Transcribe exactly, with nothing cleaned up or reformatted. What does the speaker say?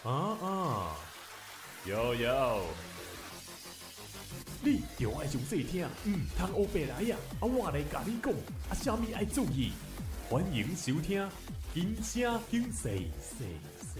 啊啊，有有，你着爱详细听，嗯，通黑白来呀，啊，我来甲你讲，啊，啥物爱注意？欢迎收听《金声警世世世》。